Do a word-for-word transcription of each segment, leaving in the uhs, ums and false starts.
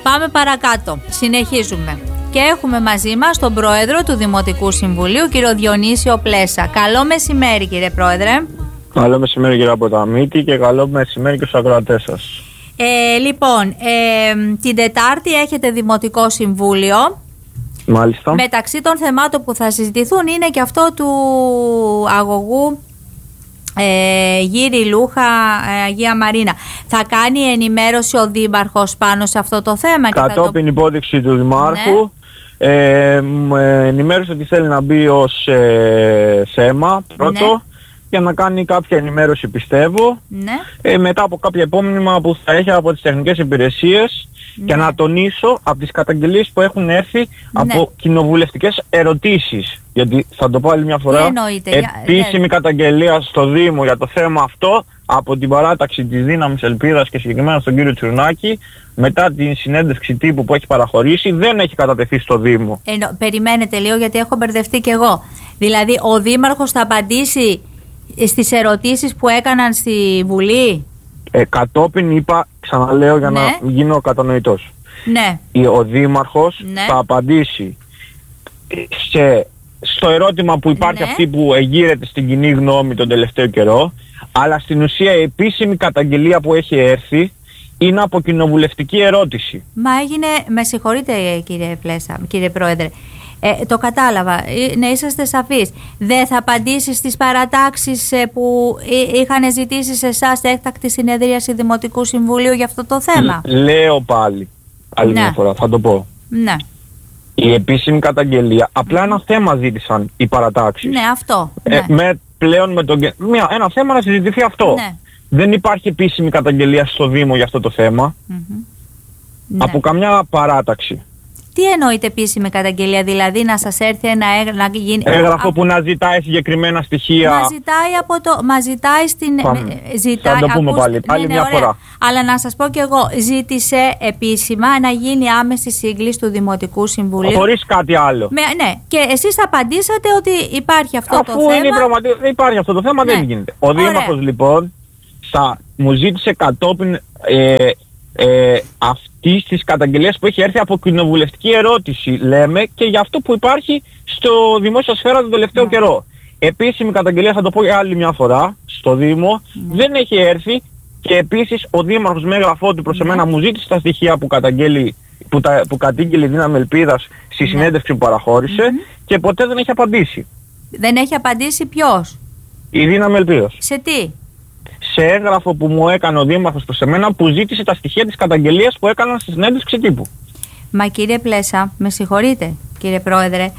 Πάμε παρακάτω. Συνεχίζουμε. Και έχουμε μαζί μας τον Πρόεδρο του Δημοτικού Συμβουλίου, κύριο Διονύσιο Πλέσα. Καλό μεσημέρι, κύριε Πρόεδρε. Καλό μεσημέρι, κύριε Αποταμίτη, και καλό μεσημέρι και στους ακροατές σας. Ε, λοιπόν, ε, την Τετάρτη έχετε Δημοτικό Συμβούλιο. Μάλιστα. Μεταξύ των θεμάτων που θα συζητηθούν είναι και αυτό του αγωγού ε, Γύρι Λούχα ε, Αγία Μαρίνα. Θα κάνει ενημέρωση ο Δήμαρχος πάνω σε αυτό το θέμα? Κατόπιν το... υπόδειξη του Δημάρχου, ναι. ε, ε, ενημέρωσε ότι θέλει να μπει ως ε, ΣΕΜΑ πρώτο, ναι. για να κάνει κάποια ενημέρωση, πιστεύω, ναι. ε, μετά από κάποια επόμενα που θα έχει από τις τεχνικές υπηρεσίες, ναι. και να τονίσω από τις καταγγελίες που έχουν έρθει, ναι. από κοινοβουλευτικές ερωτήσεις. Γιατί θα το πω άλλη μια φορά, επίσημη yeah. καταγγελία στο Δήμο για το θέμα αυτό από την παράταξη της Δύναμης Ελπίδας και συγκεκριμένα στον κύριο Τσουρνάκη, μετά την συνέντευξη τύπου που έχει παραχωρήσει, δεν έχει κατατεθεί στο Δήμο. Ε, περιμένετε λίγο, γιατί έχω μπερδευτεί κι εγώ. Δηλαδή ο Δήμαρχος θα απαντήσει στις ερωτήσεις που έκαναν στη Βουλή? Ε, κατόπιν είπα, ξαναλέω για ναι. να γίνω κατανοητός. Ναι. Ο Δήμαρχος ναι. θα απαντήσει σε, στο ερώτημα που υπάρχει, ναι. αυτή που εγείρεται στην κοινή γνώμη τον τελευταίο καιρό, αλλά στην ουσία η επίσημη καταγγελία που έχει έρθει είναι από κοινοβουλευτική ερώτηση. Μα έγινε, με συγχωρείτε κύριε Πλέσα, κύριε Πρόεδρε, Ε, το κατάλαβα, ε, να είσαστε σαφείς. Δεν θα απαντήσει στις παρατάξεις ε, που ε, είχαν ζητήσει σε εσάς έκτακτη συνεδρίαση Δημοτικού Συμβουλίου για αυτό το θέμα? Λέω πάλι, άλλη μια φορά, θα το πω. Ναι. Η επίσημη καταγγελία, απλά ένα θέμα ζήτησαν οι παρατάξεις. Ναι, αυτό. Ε, ναι. Με, πλέον με τον, μια, ένα θέμα να συζητηθεί αυτό. Ναι. Δεν υπάρχει επίσημη καταγγελία στο Δήμο για αυτό το θέμα. Mm-hmm. Από ναι. καμιά παράταξη. Τι εννοείται επίσημη καταγγελία, δηλαδή να σας έρθει ένα έγγραφο, να γίνει... έγγραφο α... που να ζητάει συγκεκριμένα στοιχεία. Μα ζητάει από το... Μα ζητάει στην... Πάμε. Ζητάει... Θα το πούμε ακούστε... πάλι, πάλι ναι, ναι, μια ωραία. φορά. Αλλά να σας πω κι εγώ, ζήτησε επίσημα να γίνει άμεση σύγκληση του Δημοτικού Συμβουλίου. Χωρίς κάτι άλλο. Με... Ναι, και εσείς απαντήσατε ότι υπάρχει αυτό Αφού το θέμα. Είναι πραγματι... Υπάρχει αυτό το θέμα, ναι. δεν γίνεται. Ο Ωραία. Δήμαρχος λοιπόν θα μου ζήτησε κατόπιν ε, ε, αυτής της καταγγελίας που έχει έρθει από κοινοβουλευτική ερώτηση, λέμε, και για αυτό που υπάρχει στο δημόσια σφαίρα τον τελευταίο ναι. καιρό. Επίσημη καταγγελία, θα το πω για άλλη μια φορά, στο Δήμο ναι. δεν έχει έρθει, και επίσης ο Δήμαρχος με έγγραφό του προς ναι. εμένα μου ζήτησε τα στοιχεία που καταγγέλει, που, τα, που κατήγγειλε η Δύναμη Ελπίδας στη ναι. συνέντευξη που παραχώρησε mm-hmm. και ποτέ δεν έχει απαντήσει. Δεν έχει απαντήσει ποιος? Η Δύναμη Ελπίδας. Σε τι? Σε έγγραφο που μου έκανε ο Δήμαρχος προς εμένα, που ζήτησε τα στοιχεία της καταγγελίας που έκαναν στη συνέντευξη τύπου. Μα κύριε Πλέσα, με συγχωρείτε κύριε Πρόεδρε,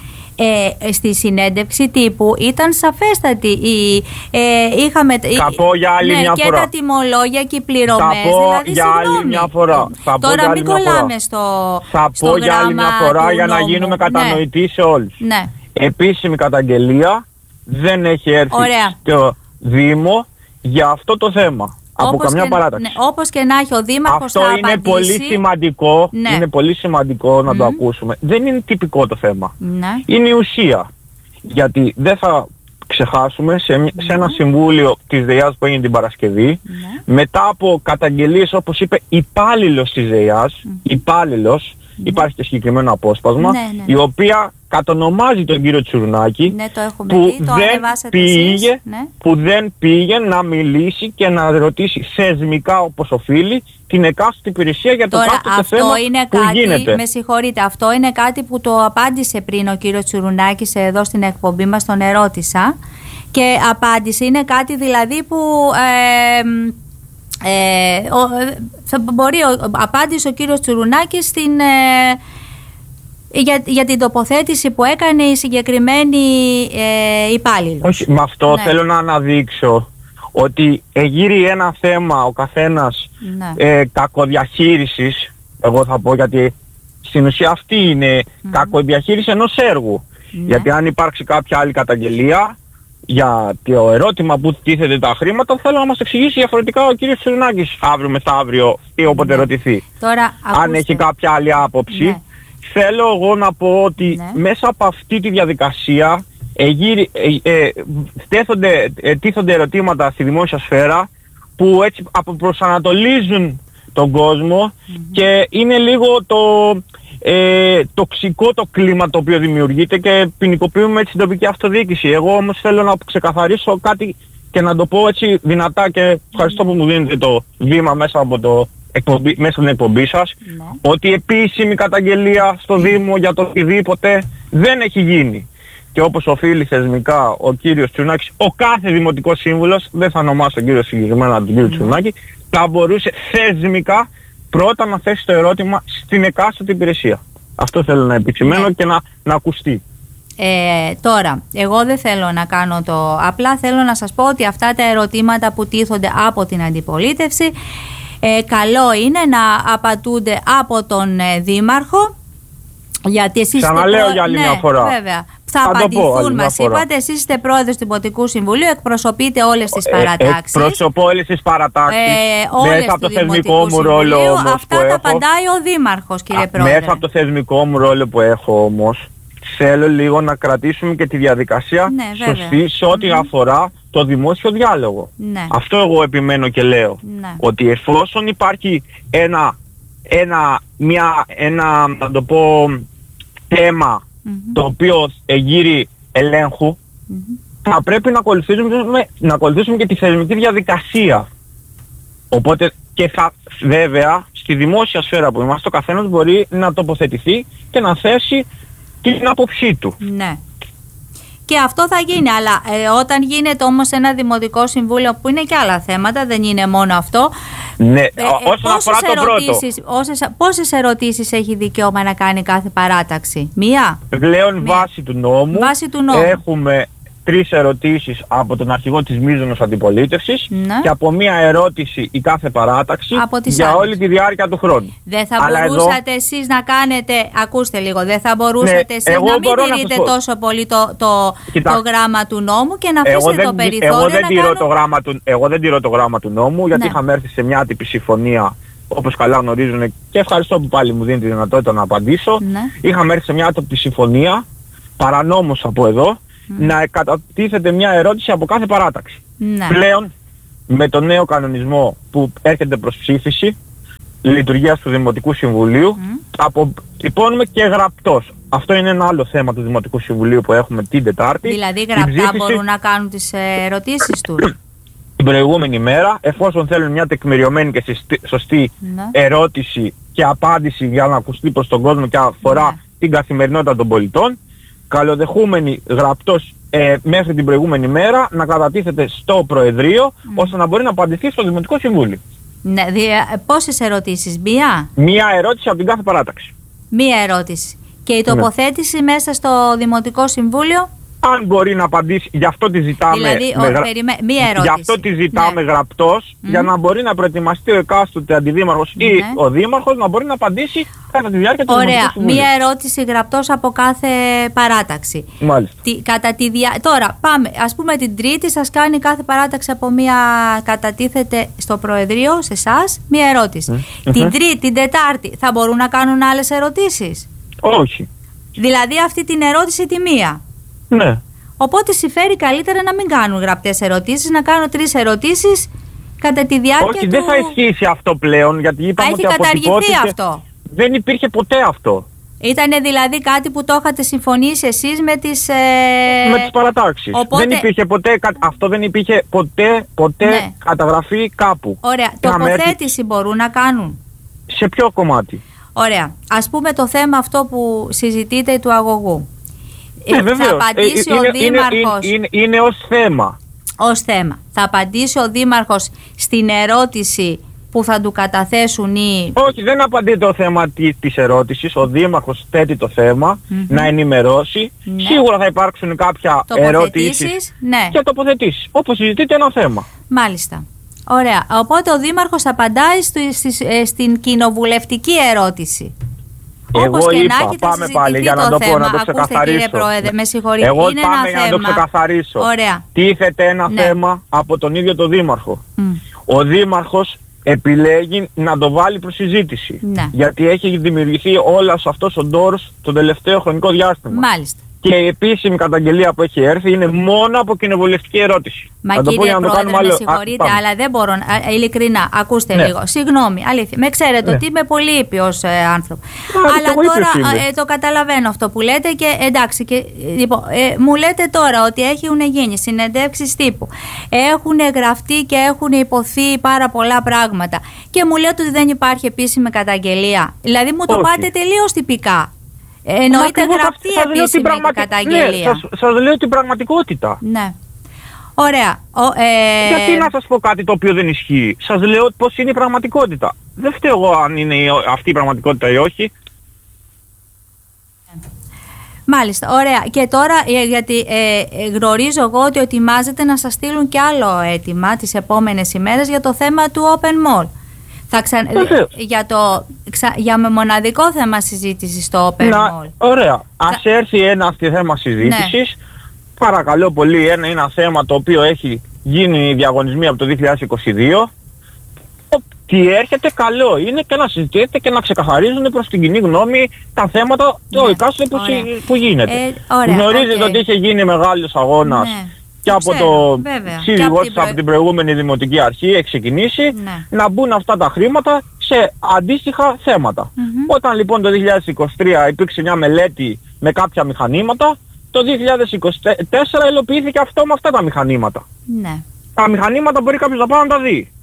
ε, στη συνέντευξη τύπου ήταν σαφέστατη. Η, ε, είχαμε, θα πω για άλλη ναι, μια και φορά. τα τιμολόγια και οι πληρωμές. Θα πω δηλαδή, για συγγνώμη. άλλη μια φορά. Θα Τώρα πω μην κολλάμε στο Θα στο πω για άλλη μια φορά για νόμου. να γίνουμε κατανοητοί ναι. σε όλους. Ναι. Επίσημη καταγγελία δεν έχει έρθει Ωραία. στο Δήμο για αυτό το θέμα. Από όπως καμιά και, παράταξη. Ναι, όπως και να έχει ο Δήμαρχος αυτό θα είναι απαντήσει. πολύ σημαντικό, ναι. είναι πολύ σημαντικό να mm. το ακούσουμε. Δεν είναι τυπικό το θέμα. Ναι. Είναι η ουσία. Γιατί δεν θα ξεχάσουμε σε, mm. σε ένα συμβούλιο της ΔΕΙΑΣ που έγινε την Παρασκευή, mm. μετά από καταγγελίες, όπως είπε, υπάλληλος της ΔΕΙΑΣ, mm. υπάλληλος, mm. υπάρχει και συγκεκριμένο απόσπασμα, ναι, ναι, ναι. η οποία κατονομάζει τον κύριο Τσουρνάκη, ναι, το που, δει, το δεν πήγε, ναι. που δεν πήγε να μιλήσει και να ρωτήσει θεσμικά, όπως οφείλει, την εκάστοτε υπηρεσία για το κάθε θέμα είναι που κάτι, γίνεται. Με συγχωρείτε, αυτό είναι κάτι που το απάντησε πριν ο κύριος Τσουρνάκης εδώ στην εκπομπή μας, τον ερώτησα, και απάντησε, είναι κάτι δηλαδή που... Ε, ε, ο, θα μπορεί, ο, απάντησε ο κύριος Τσουρνάκης στην... Ε, Για, για την τοποθέτηση που έκανε η συγκεκριμένη ε, υπάλληλος. Όχι, με αυτό ναι. θέλω να αναδείξω ότι εγείρει ένα θέμα ο καθένας ναι. ε, κακοδιαχείρισης, εγώ θα πω, γιατί στην ουσία αυτή είναι mm. κακοδιαχείριση ενός έργου. Ναι. Γιατί αν υπάρξει κάποια άλλη καταγγελία για το ερώτημα που τίθεται τα χρήματα, θέλω να μας εξηγήσει διαφορετικά ο κύριος Τσουρνάκης αύριο μεθαύριο ή όποτε ναι. ρωτηθεί. Τώρα, αν ακούστε. έχει κάποια άλλη άποψη. Ναι. Θέλω εγώ να πω ότι ναι. μέσα από αυτή τη διαδικασία εγύρι, ε, ε, τέθονται, ε, τίθονται ερωτήματα στη δημόσια σφαίρα που έτσι αποπροσανατολίζουν τον κόσμο mm-hmm. και είναι λίγο το ε, τοξικό το κλίμα το οποίο δημιουργείται και ποινικοποιούμε έτσι την τοπική αυτοδιοίκηση. Εγώ όμως θέλω να ξεκαθαρίσω κάτι και να το πω έτσι δυνατά και ευχαριστώ που μου δίνετε το βήμα μέσα από το εκπομπή, μέσα στην εκπομπή σας, ναι. ότι επίσημη καταγγελία στο Δήμο για το οτιδήποτε δεν έχει γίνει. Και όπως οφείλει θεσμικά ο κύριος Τσουρνάκης, ο κάθε δημοτικός σύμβουλος, δεν θα ονομάσω τον κύριο συγκεκριμένα τον κύριο mm. Τσουρνάκη, θα μπορούσε θεσμικά πρώτα να θέσει το ερώτημα στην εκάστοτε υπηρεσία. Αυτό θέλω να επισημαίνω mm. και να, να ακουστεί. Ε, τώρα, εγώ δεν θέλω να κάνω το... Απλά θέλω να σας πω ότι αυτά τα ερωτήματα που τίθονται από την αντιπολίτευση, ε, καλό είναι να απαντούνται από τον ε, Δήμαρχο, γιατί εσείς ξαναλέω προ... για άλλη ναι, μια φορά. Βέβαια. Θα απαντηθούν, μας είπατε. Εσείς είστε πρόεδρος του Δημοτικού Συμβουλίου, εκπροσωπείτε όλες τις παρατάξεις. Ε, εκπροσωπώ όλες τις παρατάξεις. Ε, μέσα από το θεσμικό μου ρόλο όμως. Αυτά που τα έχω, απαντάει ο Δήμαρχος, κύριε Α, Πρόεδρε. Μέσα από το θεσμικό μου ρόλο που έχω όμως, θέλω λίγο να κρατήσουμε και τη διαδικασία ναι, σωστή σε ό,τι mm-hmm. αφορά το δημόσιο διάλογο. Ναι. Αυτό εγώ επιμένω και λέω. Ναι. Ότι εφόσον υπάρχει ένα, ένα, μια, ένα, να το πω, θέμα mm-hmm. το οποίο εγείρει ελέγχου, mm-hmm. θα πρέπει να ακολουθήσουμε, να ακολουθήσουμε και τη θεσμική διαδικασία. Οπότε και θα, βέβαια στη δημόσια σφαίρα που είμαστε, ο καθένας μπορεί να τοποθετηθεί και να θέσει την άποψή του. Ναι. Και αυτό θα γίνει, αλλά ε, όταν γίνεται όμως ένα δημοτικό συμβούλιο που είναι και άλλα θέματα, δεν είναι μόνο αυτό. Ναι, ε, όσον αφορά το πρώτο. Όσες, πόσες ερωτήσεις έχει δικαίωμα να κάνει κάθε παράταξη? Μία? Πλέον Μία. Βάση, του νόμου, βάση του νόμου έχουμε τρεις ερωτήσεις από τον αρχηγό της μείζωνος αντιπολίτευσης ναι. και από μία ερώτηση η κάθε παράταξη για άλλες. Όλη τη διάρκεια του χρόνου. Δεν θα Αλλά μπορούσατε εδώ... εσείς να κάνετε, ακούστε λίγο, δεν θα μπορούσατε ναι, εσείς να μην τηρείτε να τόσο πολύ το, το, το γράμμα του νόμου και να αφήσετε το περιθώριο εγώ δεν, να τηρώ κάνω... το γράμμα του, εγώ δεν τηρώ το γράμμα του νόμου, γιατί ναι. είχαμε έρθει σε μια άτυπη συμφωνία, όπως καλά γνωρίζουν, και ευχαριστώ που πάλι μου δίνει τη δυνατότητα να απαντήσω. Ναι. Είχαμε έρθει σε μια άτυπη συμφωνία, παρανόμως από εδώ, Mm. να κατατίθεται μια ερώτηση από κάθε παράταξη. Ναι. Πλέον, με το νέο κανονισμό που έρχεται προς ψήφιση, λειτουργίας του Δημοτικού Συμβουλίου, mm. αποτυπώνουμε και γραπτός. Αυτό είναι ένα άλλο θέμα του Δημοτικού Συμβουλίου που έχουμε την Τετάρτη. Δηλαδή γραπτά ψήφιση... μπορούν να κάνουν τις ερωτήσεις τους. Την προηγούμενη μέρα, εφόσον θέλουν μια τεκμηριωμένη και σωστή ναι. ερώτηση και απάντηση για να ακουστεί προς τον κόσμο και αφορά ναι. την καθημερινότητα των πολιτών, καλοδεχούμενοι γραπτός ε, μέχρι την προηγούμενη μέρα να κατατίθεται στο Προεδρείο mm. ώστε να μπορεί να απαντηθεί στο Δημοτικό Συμβούλιο. Ναι, δια, πόσες ερωτήσεις? Μία? Μία ερώτηση από την κάθε παράταξη. Μία ερώτηση. Και η τοποθέτηση ναι. μέσα στο Δημοτικό Συμβούλιο? Αν μπορεί να απαντήσει, γι' αυτό τη ζητάμε, δηλαδή, με, ο, περιμέ, μία ερώτηση. Γι' αυτό τη ζητάμε ναι. γραπτός, mm. για να μπορεί να προετοιμαστεί ο εκάστοτε αντιδήμαρχος ναι. ή ο δήμαρχος να μπορεί να απαντήσει κατά τη διάρκεια του Δημοτικού Συμβουλίου. Ωραία, μία ερώτηση γραπτός από κάθε παράταξη. Μάλιστα. Τι, κατά τη δια... Τώρα πάμε, ας πούμε την Τρίτη σας κάνει κάθε παράταξη από μία, κατατίθεται στο Προεδρείο, σε εσάς, μία ερώτηση. Mm. Την Τρίτη, την Τετάρτη θα μπορούν να κάνουν άλλες ερωτήσεις? Όχι. Δηλαδή αυτή την ερώτηση τη μία. Ναι. Οπότε συμφέρει καλύτερα να μην κάνουν γραπτές ερωτήσεις, να κάνουν τρεις ερωτήσεις κατά τη διάρκεια Όχι, του... δεν θα ισχύσει αυτό πλέον, γιατί είπαμε ότι αποτυπώθηκε... αυτό. Δεν υπήρχε ποτέ αυτό. Ήτανε δηλαδή κάτι που το είχατε συμφωνήσει εσείς με τις... Ε... Με τις παρατάξεις. Οπότε... Δεν υπήρχε ποτέ, αυτό δεν υπήρχε ποτέ, ποτέ ναι. καταγραφή κάπου. Ωραία. Τοποθέτηση έρθει... μπορούν να κάνουν? Σε ποιο κομμάτι? Ωραία. Ας πούμε το θέμα αυτό που συζητείτε του αγωγού. Ε, θα απαντήσει ε, είναι, ο Δήμαρχος. Είναι, είναι, είναι ως θέμα. Ως θέμα. Θα απαντήσει ο Δήμαρχος στην ερώτηση που θα του καταθέσουν οι... Όχι, δεν απαντεί το θέμα της ερώτησης. Ο Δήμαρχος θέτει το θέμα mm-hmm. να ενημερώσει. Ναι. Σίγουρα θα υπάρξουν κάποια ερωτήσεις ναι. και τοποθετήσεις. Όπως συζητείται ένα θέμα. Μάλιστα. Ωραία. Οπότε ο Δήμαρχος απαντάει στη, στη, στην κοινοβουλευτική ερώτηση. Όπως εγώ είπα, πάμε πάλι για να το πω, να το ξεκαθαρίσω. Κύριε Πρόεδρε, με συγχωρείτε. Εγώ είναι πάμε ένα για θέμα. Να το ξεκαθαρίσω. Ωραία. Τίθεται ένα ναι. θέμα από τον ίδιο τον Δήμαρχο. Mm. Ο Δήμαρχος επιλέγει να το βάλει προς συζήτηση. Ναι. Γιατί έχει δημιουργηθεί όλος αυτός ο ντόρος το τελευταίο χρονικό διάστημα. Μάλιστα. Και η επίσημη καταγγελία που έχει έρθει είναι μόνο από κοινοβουλευτική ερώτηση. Μα κύριε Πρόεδρε, με άλλο... συγχωρείτε, α, αλλά δεν μπορώ, α, ειλικρινά, ακούστε ναι. λίγο, συγγνώμη, αλήθεια, με ξέρετε ναι. ότι είμαι πολύ ήπιος ε, άνθρωπο. Αλλά τώρα ε, το καταλαβαίνω αυτό που λέτε και εντάξει, και, λοιπόν, ε, μου λέτε τώρα ότι έχουν γίνει συνεντεύξεις τύπου, έχουν γραφτεί και έχουν υποθεί πάρα πολλά πράγματα και μου λέτε ότι δεν υπάρχει επίσημη καταγγελία. Δηλαδή μου το Όχι. πάτε τελείως τυπικά. Εννοείται γραπτή επίσημη πραγμα... καταγγελία. Ναι, σας, σας λέω την πραγματικότητα. Ναι. Ωραία. Ο, ε... Γιατί να σας πω κάτι το οποίο δεν ισχύει. Σας λέω πως είναι η πραγματικότητα. Δεν φταίω εγώ αν είναι αυτή η πραγματικότητα ή όχι. Μάλιστα, ωραία. Και τώρα, γιατί ε, γνωρίζω εγώ ότι ετοιμάζεται να σας στείλουν και άλλο αίτημα τις επόμενες ημέρες για το θέμα του Open Mall. Θα ξα... για, το... για με μοναδικό θέμα συζήτησης στο Open να, Mall. Ωραία. Ας έρθει ένα θέμα συζήτησης. Ναι. Παρακαλώ πολύ, ένα, ένα θέμα το οποίο έχει γίνει διαγωνισμοί από το δύο χιλιάδες είκοσι δύο. Τι έρχεται καλό είναι και να συζητήσετε και να ξεκαθαρίζουν προς την κοινή γνώμη τα θέματα το ναι. εκάστοτε που, που γίνεται. Ε, ωραία, Γνωρίζετε okay. ότι είχε γίνει μεγάλος αγώνας. Ναι. Και από ξέρω, το σύλλογο της από την προηγούμενη Δημοτική Αρχή έχει ξεκινήσει ναι. να μπουν αυτά τα χρήματα σε αντίστοιχα θέματα. Mm-hmm. Όταν λοιπόν το δύο χιλιάδες είκοσι τρία υπήρξε μια μελέτη με κάποια μηχανήματα, το δύο χιλιάδες είκοσι τέσσερα υλοποιήθηκε αυτό με αυτά τα μηχανήματα. Ναι. Τα μηχανήματα μπορεί κάποιος να πάει να τα δει.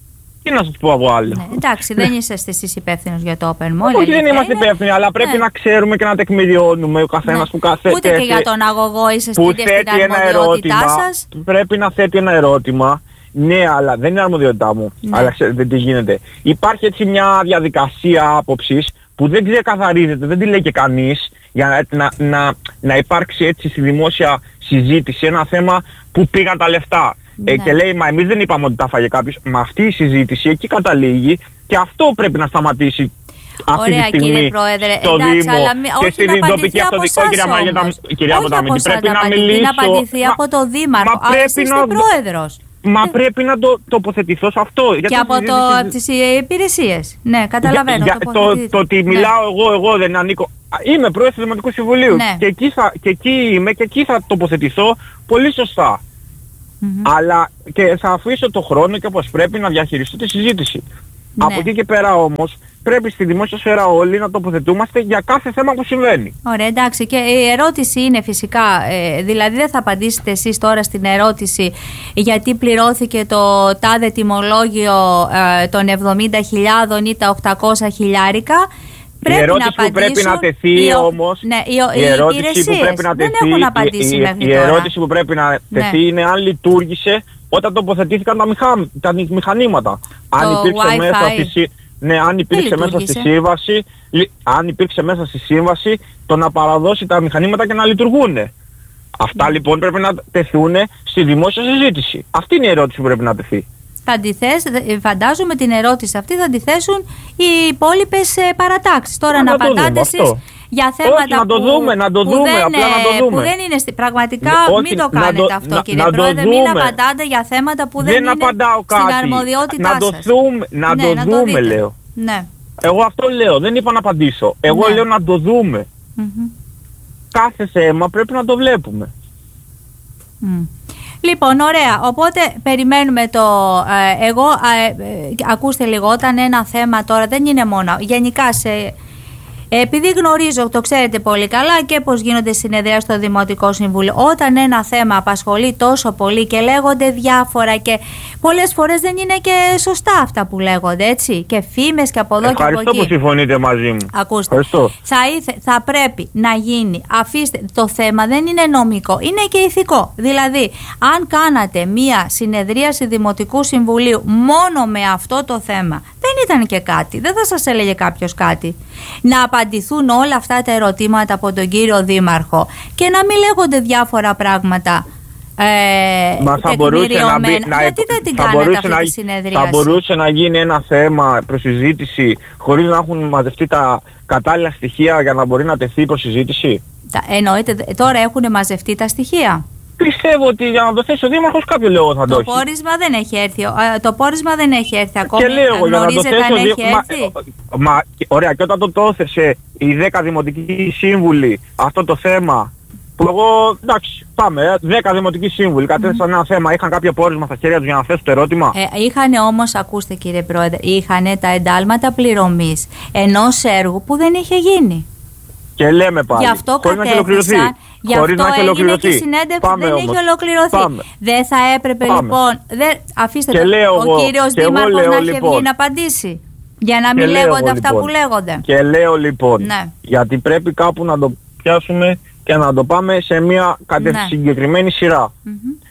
Τι να σας πω από άλλο. Ναι, εντάξει, δεν είσαστε εσείς υπεύθυνος για το Open Mall. Όχι, δεν είμαστε υπεύθυνοι, αλλά πρέπει ναι. να ξέρουμε και να τεκμηριώνουμε ο καθένας ναι. που καθέτει. Ούτε και για τον αγωγό είσαστε στην αρμοδιότητά σας. Πρέπει να θέτει ένα ερώτημα. Ναι, αλλά δεν είναι αρμοδιότητά μου. Ναι. Αλλά ξέρετε τι γίνεται. Υπάρχει έτσι μια διαδικασία άποψης που δεν ξεκαθαρίζεται, δεν τη λέει και κανείς, για να, να, να, να υπάρξει έτσι στη δημόσια συζήτηση ένα θέμα που πήγαν τα λεφτά. Ναι. Ε, και λέει, μα εμείς δεν είπαμε ότι τα φάγε κάποιος. Μα αυτή η συζήτηση εκεί καταλήγει και αυτό πρέπει να σταματήσει αυτή Ωραία, τη στιγμή κύριε Πρόεδρε, στο εντάξει, Δήμο αλλά μη, και στη τοπική αυτοδικό, κυρία Μαγέτα, κυρία Ποταμίτη. Πρέπει να μιλήσω. Να απαντηθεί από το Δήμαρχο, αλλά εσείς είστε πρόεδρος. Μα πρέπει να το τοποθετηθώ σε αυτό. Και από, το, από τις υπηρεσίες. Ναι, καταλαβαίνω. Για, για, το, το ότι ναι. μιλάω εγώ, εγώ δεν ανήκω. Είμαι πρόεδρος του Δημοτικού Συμβουλίου. Ναι. Και, εκεί θα, και εκεί είμαι και εκεί θα τοποθετηθώ πολύ σωστά. Mm-hmm. Αλλά και θα αφήσω το χρόνο και όπως πρέπει να διαχειριστώ τη συζήτηση. Ναι. Από εκεί και πέρα όμως πρέπει στη δημόσια σφαίρα όλοι να τοποθετούμαστε για κάθε θέμα που συμβαίνει. Ωραία, εντάξει, και η ερώτηση είναι φυσικά, ε, δηλαδή δεν θα απαντήσετε εσείς τώρα στην ερώτηση γιατί πληρώθηκε το τάδε τιμολόγιο ε, των εβδομήντα χιλιάδων ή τα οκτακόσια χιλιάρικα. Πρέπει η ερώτηση να που πρέπει να τεθεί οι, όμως, ναι, οι, η, ερώτηση που πρέπει να τεθεί, δεν έχουν απαντήσει η, μέχρι η, η ερώτηση που πρέπει να τεθεί ναι. είναι αν λειτουργήσε όταν τοποθετήθηκαν τα, μηχα, τα μηχανήματα. Το αν υπήρξε, μέσα στη, ναι, αν υπήρξε μέσα στη σύμβαση, αν υπήρξε μέσα στη σύμβαση το να παραδώσει τα μηχανήματα και να λειτουργούν. Αυτά mm. λοιπόν πρέπει να τεθούν στη δημόσια συζήτηση. Αυτή είναι η ερώτηση που πρέπει να τεθεί. Θα αντιθέσει, φαντάζομαι την ερώτηση αυτή θα αντιθέσουν οι υπόλοιπες παρατάξεις. Τώρα να, να απαντάτε εσείς για θέματα όχι, να το δούμε, να το που, δούμε, δεν, απλά να το δούμε. που δεν είναι στη, πραγματικά όχι, μην το κάνετε το, αυτό να, κύριε να Πρόεδρε, μην απαντάτε για θέματα που δεν, δεν είναι στην αρμοδιότητά να το σας. Δούμε, να ναι, το να δούμε το λέω. Ναι. Εγώ αυτό λέω, δεν είπα να απαντήσω. Εγώ ναι. λέω να το δούμε. Mm-hmm. Κάθε θέμα πρέπει να το βλέπουμε. Mm. Λοιπόν, ωραία. Οπότε περιμένουμε το... Ε, εγώ, ε, ε, ακούστε λίγο, όταν ένα θέμα τώρα δεν είναι μόνο... Γενικά σε... Επειδή γνωρίζω, το ξέρετε πολύ καλά και πώς γίνονται συνεδρία στο Δημοτικό Συμβούλιο, όταν ένα θέμα απασχολεί τόσο πολύ και λέγονται διάφορα και πολλές φορές δεν είναι και σωστά αυτά που λέγονται, έτσι, και φήμες και από εδώ και από εκεί. Ευχαριστώ που συμφωνείτε μαζί μου. Ακούστε, θα, ήθε, θα πρέπει να γίνει, αφήστε, το θέμα δεν είναι νομικό, είναι και ηθικό. Δηλαδή, αν κάνατε μία συνεδρίαση Δημοτικού Συμβουλίου μόνο με αυτό το θέμα, δεν ήταν και κάτι, δεν θα σας έλεγε κάποιος κάτι. Να απαντηθούν όλα αυτά τα ερωτήματα από τον κύριο Δήμαρχο και να μην λέγονται διάφορα πράγματα ε, Μα θα μπορούσε να μπει, γιατί δεν την κάνετε αυτή τη συνεδρίαση. Θα μπορούσε να γίνει ένα θέμα προσυζήτηση χωρίς να έχουν μαζευτεί τα κατάλληλα στοιχεία για να μπορεί να τεθεί προσυζήτηση. Εννοείται, τώρα έχουν μαζευτεί τα στοιχεία. Πιστεύω ότι για να το θέσει ο Δήμαρχος κάποιο λόγο θα το έχει. Το πόρισμα δεν έχει έρθει, το πόρισμα δεν έχει έρθει ακόμη. Και λέω, για να το θέσει αν ο έχει έρθει. Μα, μα, ωραία, και όταν το τόθεσε οι δέκα δημοτικοί σύμβουλοι αυτό το θέμα, Εγώ, εντάξει, πάμε. δέκα δημοτικοί σύμβουλοι κατέθεσαν mm. ένα θέμα. Είχαν κάποιο πόρισμα στα χέρια τους για να θέσουν το ερώτημα. Ε, είχαν όμως, ακούστε κύριε Πρόεδρε, είχαν τα εντάλματα πληρωμής ενός έργου που δεν είχε γίνει. Και λέμε πάλι. Γι' αυτό κατέθεσαν, γι' αυτό έγινε και η συνέντευξη. Πάμε δεν όμως. είχε ολοκληρωθεί. Πάμε. Δεν θα έπρεπε Πάμε. λοιπόν. Δεν, αφήστε και το, ο εγώ, κύριος Δήμαρχος να είχε βγει να απαντήσει. Για να μην λέγονται εγώ, αυτά λοιπόν, που λέγονται. Και λέω λοιπόν, ναι. γιατί πρέπει κάπου να το πιάσουμε και να το πάμε σε μια κατε... ναι. συγκεκριμένη σειρά. Mm-hmm.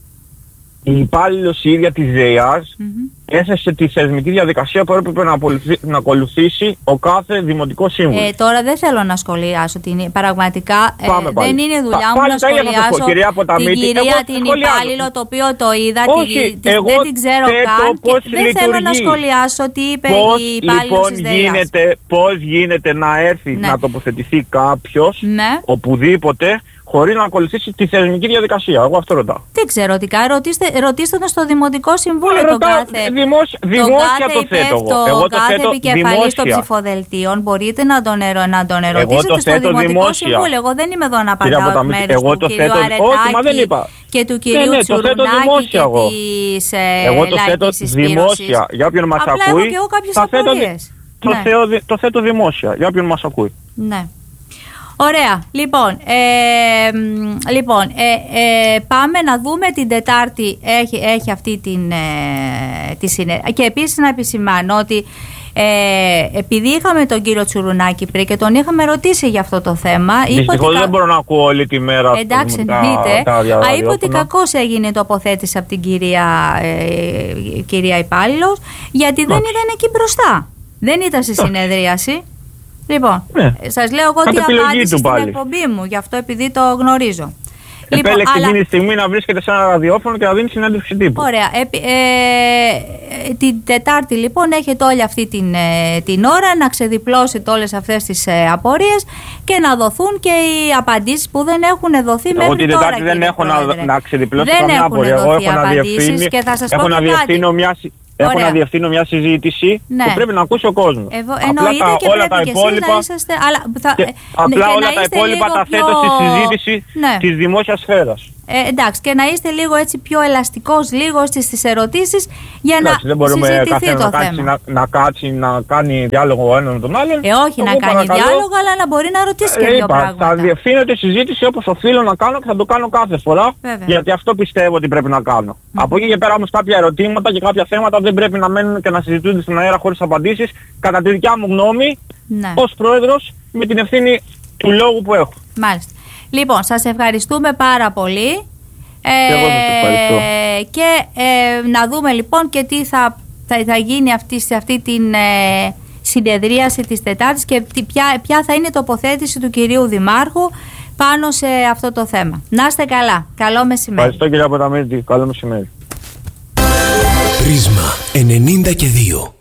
Η υπάλληλος η ίδια της ΔΕΙΑΣ mm-hmm. έθεσε τη θεσμική διαδικασία που έπρεπε να, απολυθ... να ακολουθήσει ο κάθε δημοτικός σύμβουλος. Ε, τώρα δεν θέλω να σχολιάσω την πραγματικά ε, δεν είναι δουλειά μου να σχολιάσω πω, κυρία την κυρία την υπάλληλο το οποίο το είδα, Όχι, τη, δεν την ξέρω καν και δεν λειτουργεί. Θέλω να σχολιάσω τι είπε πώς, η υπάλληλος της ΔΕΙΑΣ. Γίνεται, πώς γίνεται να έρθει ναι. να τοποθετηθεί κάποιος ναι. οπουδήποτε χωρίς να ακολουθήσει τη θεσμική διαδικασία. Εγώ αυτό ρωτάω. Δεν ξέρω τι κάνει. Ρωτήστε, ρωτήστε τον στο Δημοτικό Συμβούλιο τον κάθε, δημόσια, δημόσια το θέτω εγώ. Το εγώ κάθε επικεφαλής των ψηφοδελτίων μπορείτε να τον, ερω, να τον ερωτήσετε στο Δημοτικό δημόσια. Συμβούλιο. Εγώ δεν είμαι εδώ να απαντάω εκ μέρους του το κυρίου θέτω, Αρετάκη όχι, και του κυρίου ναι, ναι, Τσουρνάκη και της εγώ το θέτω δημόσια. Για όποιον μας ακούει, έχω και εγώ κάποιες απορίες. Το θέτω δημόσια. Για όποιον μας ακούει. Ναι. Ωραία, λοιπόν, ε, λοιπόν ε, ε, πάμε να δούμε την Τετάρτη, έχει, έχει αυτή την ε, τη συνέντευξη. Και επίσης να επισημάνω ότι ε, επειδή είχαμε τον κύριο Τσουρουνάκη πριν και τον είχαμε ρωτήσει για αυτό το θέμα. Δυστυχώς δεν κα... μπορώ να ακούω όλη τη μέρα. Εντάξει, εννοείται. Α, είπε ότι κακώς έγινε η τοποθέτηση από την κυρία, ε, κυρία υπάλληλος, γιατί δεν ήταν εκεί μπροστά. Δεν ήταν στη συνεδρίαση. Λοιπόν, ναι. σας λέω εγώ τι απάντησε στην εκπομπή μου, γι' αυτό επειδή το γνωρίζω. Επέλεξε λοιπόν, εκείνη τη στιγμή να βρίσκεται σε ένα ραδιόφωνο και να δίνει συνέντευξη τύπου. Ωραία. Ε, ε, την Τετάρτη λοιπόν έχετε όλη αυτή την, ε, την ώρα να ξεδιπλώσετε όλες αυτές τις ε, απορίες και να δοθούν και οι απαντήσεις που δεν έχουν δοθεί εγώ μέχρι την τώρα. Τετάρτη δεν έχω να, να ξεδιπλώσω δεν καμιά απορία. Εγώ έχω να διευθύνει, και θα σας έχω πω να διευθύνω μια... Έχω Ωραία. να διευθύνω μια συζήτηση ναι. που πρέπει να ακούσει ο κόσμος. Ευω, εννοείται τα, και όλα πρέπει τα υπόλοιπα, να είσαστε... Αλλά, θα, και, απλά και όλα τα υπόλοιπα τα πιο... θέτω στη συζήτηση ναι. της δημόσιας σφαίρας. Ε, εντάξει, και να είστε λίγο έτσι πιο ελαστικός λίγο στις, στις ερωτήσεις για εντάξει, να δεν μπορούμε συζητηθεί το να θέμα. Κάτσει, να, να κάτσει να κάνει διάλογο ο ένας με τον άλλον. Ε, όχι να κάνει παρακαλώ, διάλογο, αλλά να μπορεί να ρωτήσει και ε, δύο είπα, πράγματα. Θα διευθύνεται συζήτηση όπως οφείλω να κάνω και θα το κάνω κάθε φορά. Βέβαια. Γιατί αυτό πιστεύω ότι πρέπει να κάνω. Mm. Από εκεί και πέρα όμως κάποια ερωτήματα και κάποια θέματα δεν πρέπει να μένουν και να συζητούνται στην αέρα χωρίς απαντήσεις. Κατά τη δικιά μου γνώμη, ναι. ως πρόεδρος, με την ευθύνη του λόγου που έχω. Μάλιστα. Λοιπόν, σας ευχαριστούμε πάρα πολύ. Ε, και εγώ σας ευχαριστώ. Και ε, να δούμε λοιπόν και τι θα, θα, θα γίνει αυτή, σε αυτή την ε, συνεδρίαση της Τετάρτης και τι, ποια, ποια θα είναι η τοποθέτηση του κυρίου Δημάρχου πάνω σε αυτό το θέμα. Να είστε καλά. Καλό μεσημέρι. Ευχαριστώ κύριε Ποταμίτη. Καλό μεσημέρι. Πρίσμα ενενήντα και δύο.